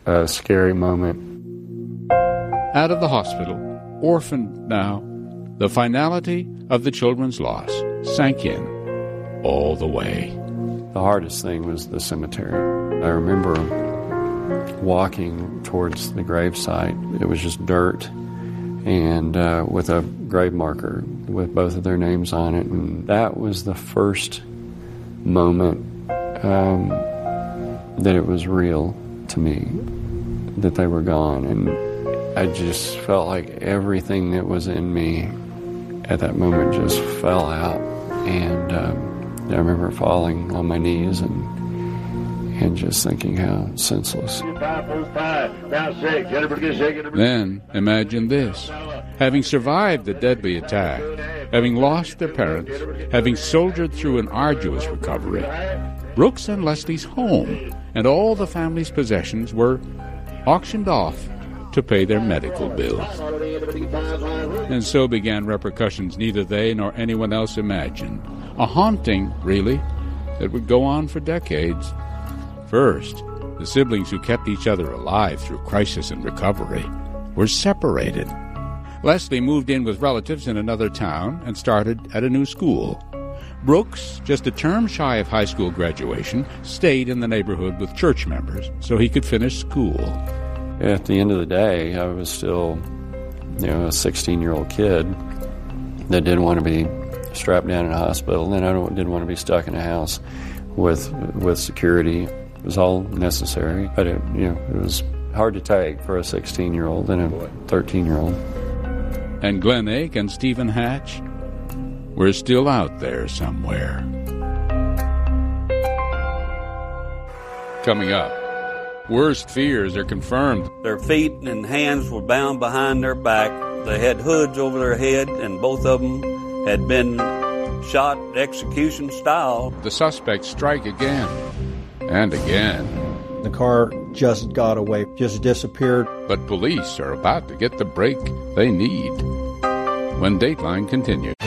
a scary moment. Out of the hospital, orphaned now, the finality of the children's loss sank in all the way. The hardest thing was the cemetery. I remember walking towards the gravesite. It was just dirt and with a grave marker with both of their names on it. And that was the first moment that it was real to me, that they were gone. And I just felt like everything that was in me at that moment just fell out. And I remember falling on my knees and just thinking how senseless. Then imagine this. Having survived the deadly attack, having lost their parents, having soldiered through an arduous recovery, Brooks and Leslie's home and all the family's possessions were auctioned off to pay their medical bills. And so began repercussions neither they nor anyone else imagined. A haunting, really, that would go on for decades. First, the siblings who kept each other alive through crisis and recovery were separated. Leslie moved in with relatives in another town and started at a new school. Brooks, just a term shy of high school graduation, stayed in the neighborhood with church members so he could finish school. At the end of the day, I was still, a 16-year-old kid that didn't want to be strapped down in a hospital, and I didn't want to be stuck in a house with security. It was all necessary, but it was hard to take for a 16-year-old and a 13-year-old. And Glen Ake and Stephen Hatch were still out there somewhere. Coming up, worst fears are confirmed. Their feet and hands were bound behind their back. They had hoods over their head, and both of them had been shot execution style. The suspects strike again and again. The car just got away, just disappeared. But police are about to get the break they need when Dateline continues.